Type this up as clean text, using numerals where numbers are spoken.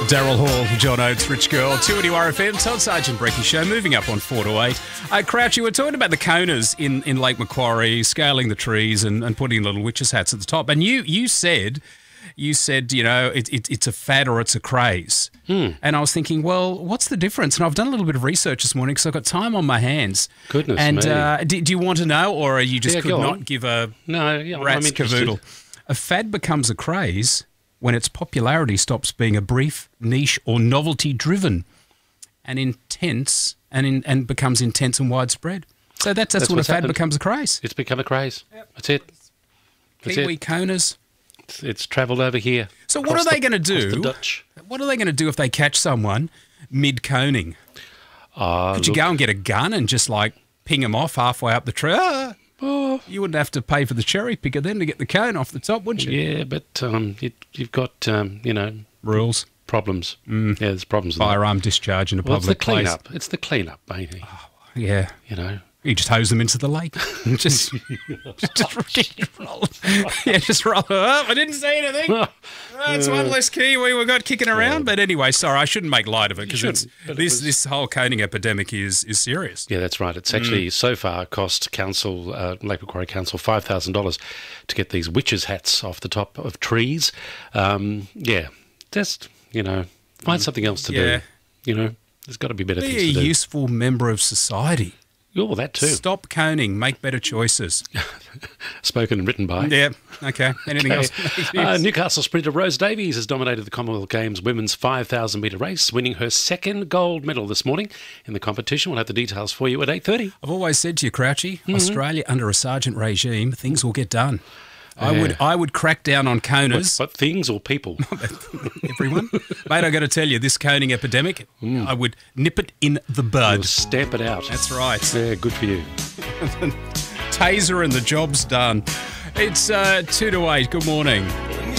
Daryl Hall, John Oates, Rich Girl, 2 RFM, Todd Sargent Brecky Show, moving up on 4 to 8. Crouchy, we're talking about the coners in Lake Macquarie, scaling the trees and putting little witches' hats at the top. And you said, you know, it's a fad or it's a craze. And I was thinking, well, what's the difference? And I've done a little bit of research this morning because I've got time on my hands. Goodness and, me. And do you want to know, or are you just could not give a rat's cavoodle? A fad becomes a craze when its popularity stops being a brief, niche or novelty-driven and intense and becomes intense and widespread. So that's when a fad becomes a craze. It's become a craze. Yep. That's it. Kiwi coners. It's travelled over here. So what are they going to do? The Dutch. What are they going to do if they catch someone mid-coning? Could you go and get a gun and just like ping them off halfway up the tree? You wouldn't have to pay for the cherry picker then to get the cone off the top, would you? Yeah, but you've got, rules. Problems. Yeah, there's problems. Firearm discharge in a public place. It's the clean-up, baby. Yeah. You know. You just hose them into the lake. just roll. Yeah, just roll. Oh, I didn't say anything. It's one less kiwi we've got kicking around. But anyway, sorry, I shouldn't make light of it because this whole coning epidemic is serious. Yeah, that's right. It's actually so far cost council, Lake Macquarie Council, $5,000 to get these witches' hats off the top of trees. Just, find something else to do. There's got to be better things to do. Be a useful member of society. Oh, that too. Stop coning. Make better choices. Spoken and written by. Yeah. Okay. Anything else? Newcastle sprinter Rose Davies has dominated the Commonwealth Games women's 5,000 metre race, winning her second gold medal this morning in the competition. We'll have the details for you at 8:30. I've always said to you, Crouchy, Australia under a sergeant regime, things will get done. I would crack down on coners. What things or people? Everyone. Mate, I've got to tell you, this coning epidemic, I would nip it in the bud. You'll stamp it out. That's right. Yeah, good for you. Taser and the job's done. It's 2 to 8. Good morning.